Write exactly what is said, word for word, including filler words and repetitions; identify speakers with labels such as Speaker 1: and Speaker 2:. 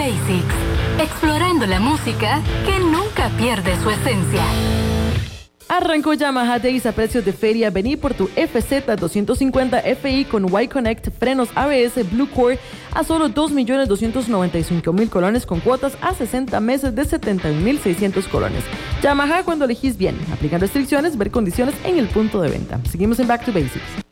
Speaker 1: Basics, explorando la música que nunca pierde su esencia.
Speaker 2: Arrancó Yamaha Days a precios de feria. Vení por tu F Z doscientos cincuenta F I con Y-Connect, frenos A B S, Blue Core a solo dos millones doscientos noventa y cinco mil colones con cuotas a sesenta meses de setenta y un mil seiscientos colones. Yamaha, cuando elegís bien. Aplican restricciones, ver condiciones en el punto de venta. Seguimos en Back to Basics.